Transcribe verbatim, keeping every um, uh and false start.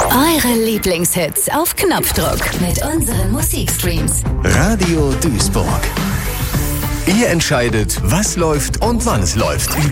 Eure Lieblingshits auf Knopfdruck mit unseren Musikstreams. Radio Duisburg. Ihr entscheidet, was läuft und wann es läuft.